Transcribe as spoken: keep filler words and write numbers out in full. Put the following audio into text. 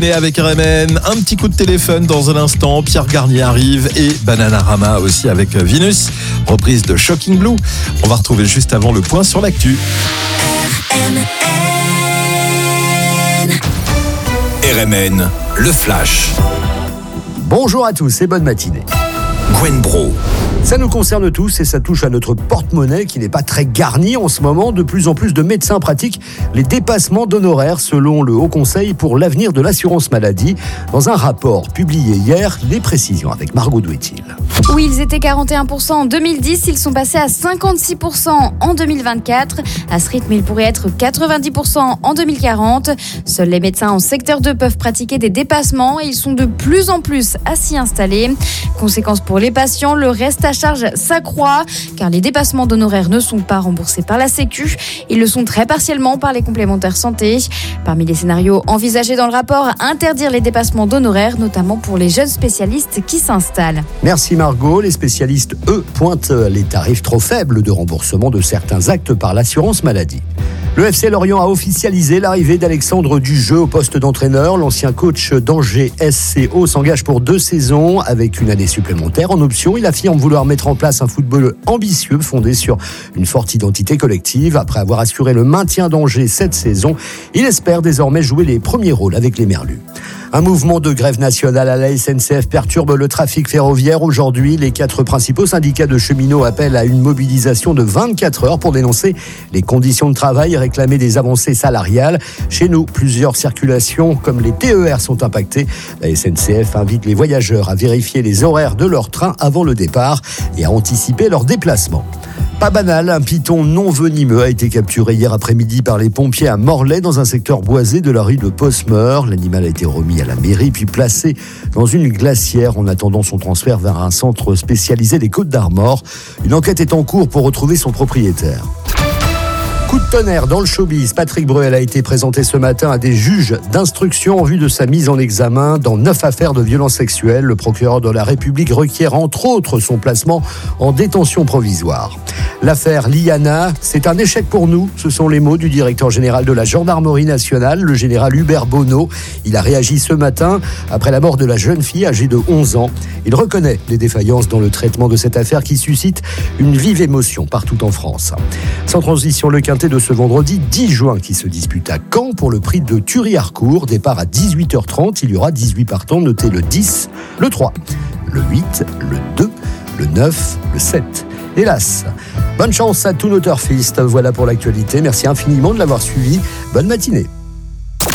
matinée avec R M N. Un petit coup de téléphone dans un instant. Pierre Garnier arrive et Bananarama aussi avec Venus. Reprise de Shocking Blue. On va retrouver juste avant le point sur l'actu. R M N. R M N, le flash. Bonjour à tous et bonne matinée. Gwen Bro. Ça nous concerne tous et ça touche à notre porte-monnaie qui n'est pas très garni en ce moment. De plus en plus de médecins pratiquent les dépassements d'honoraires selon le Haut Conseil pour l'avenir de l'assurance maladie. Dans un rapport publié hier, les précisions avec Margot Douetil. Oui, ils étaient quarante et un pour cent en deux mille dix, ils sont passés à cinquante-six pour cent en deux mille vingt-quatre. À ce rythme, ils pourraient être quatre-vingt-dix pour cent en deux mille quarante. Seuls les médecins en secteur deux peuvent pratiquer des dépassements et ils sont de plus en plus à s'y installer. Conséquence pour les patients, le reste à charge s'accroît car les dépassements d'honoraires ne sont pas remboursés par la Sécu. Ils le sont très partiellement par les complémentaires santé. Parmi les scénarios envisagés dans le rapport, interdire les dépassements d'honoraires, notamment pour les jeunes spécialistes qui s'installent. Merci Margot. Les spécialistes, eux, pointent les tarifs trop faibles de remboursement de certains actes par l'assurance maladie. Le F C Lorient a officialisé l'arrivée d'Alexandre Dujeu au poste d'entraîneur. L'ancien coach d'Angers S C O s'engage pour deux saisons avec une année supplémentaire en option. Il affirme vouloir mettre en place un football ambitieux fondé sur une forte identité collective. Après avoir assuré le maintien d'Angers cette saison, il espère désormais jouer les premiers rôles avec les Merlus. Un mouvement de grève nationale à la S N C F perturbe le trafic ferroviaire. Aujourd'hui, les quatre principaux syndicats de cheminots appellent à une mobilisation de vingt-quatre heures pour dénoncer les conditions de travail et réclamer des avancées salariales. Chez nous, plusieurs circulations comme les T E R sont impactées. La S N C F invite les voyageurs à vérifier les horaires de leur train avant le départ et à anticiper leur déplacement. Pas banal, un python non venimeux a été capturé hier après-midi par les pompiers à Morlaix dans un secteur boisé de la rue de Posmeur. L'animal a été remis à la mairie puis placé dans une glacière en attendant son transfert vers un centre spécialisé des Côtes-d'Armor. Une enquête est en cours pour retrouver son propriétaire. Coup de tonnerre dans le showbiz. Patrick Bruel a été présenté ce matin à des juges d'instruction en vue de sa mise en examen dans neuf affaires de violences sexuelles. Le procureur de la République requiert entre autres son placement en détention provisoire. L'affaire Liana, c'est un échec pour nous. Ce sont les mots du directeur général de la gendarmerie nationale, le général Hubert Bonneau. Il a réagi ce matin après la mort de la jeune fille âgée de onze ans. Il reconnaît les défaillances dans le traitement de cette affaire qui suscite une vive émotion partout en France. Sans transition, le quintet de ce vendredi dix juin qui se dispute à Caen pour le prix de Thury-Harcourt. Départ à dix-huit heures trente. Il y aura dix-huit partants. Notez le dix, le trois, le huit, le deux, le neuf, le sept. Hélas, bonne chance à tous nos turfistes. Voilà pour l'actualité. Merci infiniment de l'avoir suivi. Bonne matinée.